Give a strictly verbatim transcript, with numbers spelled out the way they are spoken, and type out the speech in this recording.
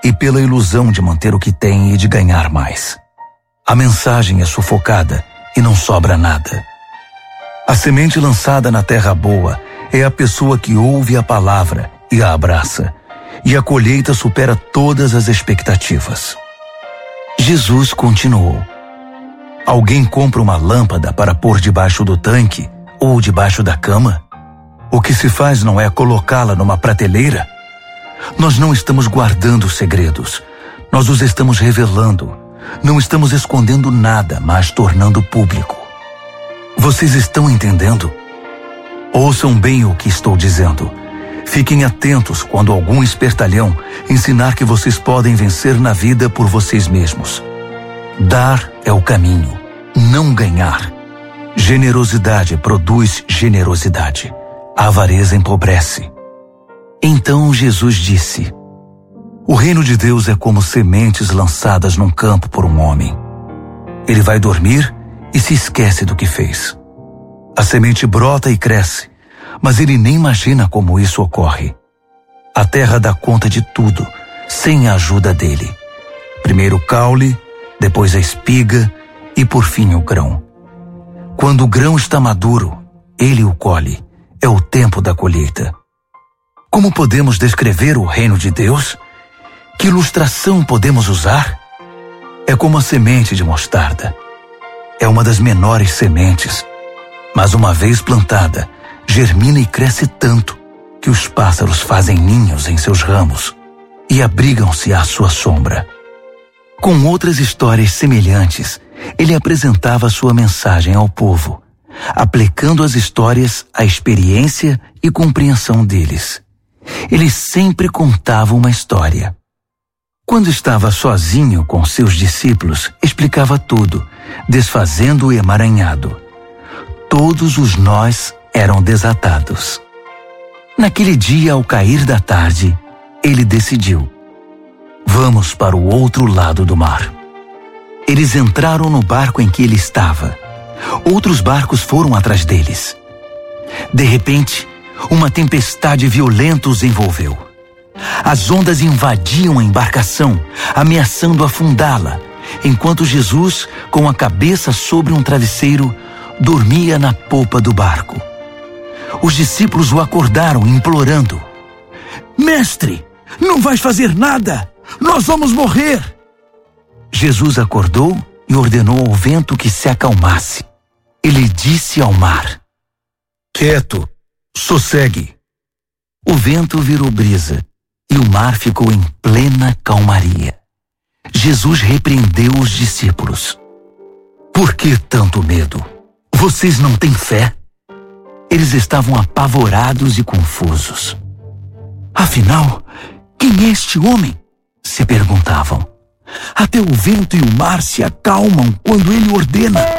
e pela ilusão de manter o que tem e de ganhar mais. A mensagem é sufocada e não sobra nada. A semente lançada na terra boa é a pessoa que ouve a palavra e a abraça, e a colheita supera todas as expectativas. Jesus continuou: alguém compra uma lâmpada para pôr debaixo do tanque ou debaixo da cama? O que se faz não é colocá-la numa prateleira? Nós não estamos guardando segredos, nós os estamos revelando. Não estamos escondendo nada, mas tornando público. Vocês estão entendendo? Ouçam bem o que estou dizendo. Fiquem atentos quando algum espertalhão ensinar que vocês podem vencer na vida por vocês mesmos. Dar é o caminho, não ganhar. Generosidade produz generosidade. A avareza empobrece. Então Jesus disse: o reino de Deus é como sementes lançadas num campo por um homem. Ele vai dormir e se esquece do que fez. A semente brota e cresce, mas ele nem imagina como isso ocorre. A terra dá conta de tudo, sem a ajuda dele. Primeiro o caule, depois a espiga e por fim o grão. Quando o grão está maduro, ele o colhe. É o tempo da colheita. Como podemos descrever o reino de Deus? Que ilustração podemos usar? É como a semente de mostarda. É uma das menores sementes, mas uma vez plantada, germina e cresce tanto que os pássaros fazem ninhos em seus ramos e abrigam-se à sua sombra. Com outras histórias semelhantes, ele apresentava sua mensagem ao povo, aplicando as histórias à experiência e compreensão deles. Ele sempre contava uma história. Quando estava sozinho com seus discípulos, explicava tudo, desfazendo o emaranhado. Todos os nós eram desatados. Naquele dia, ao cair da tarde, ele decidiu: vamos para o outro lado do mar. Eles entraram no barco em que ele estava. Outros barcos foram atrás deles. De repente, uma tempestade violenta os envolveu. As ondas invadiam a embarcação, ameaçando afundá-la, enquanto Jesus, com a cabeça sobre um travesseiro, dormia na popa do barco. Os discípulos o acordaram, implorando: mestre, não vais fazer nada! Nós vamos morrer! Jesus acordou e ordenou ao vento que se acalmasse. Ele disse ao mar: quieto, sossegue. O vento virou brisa e o mar ficou em plena calmaria. Jesus repreendeu os discípulos: por que tanto medo? Vocês não têm fé? Eles estavam apavorados e confusos. Afinal, quem é este homem? Se perguntavam. Até o vento e o mar se acalmam quando ele ordena.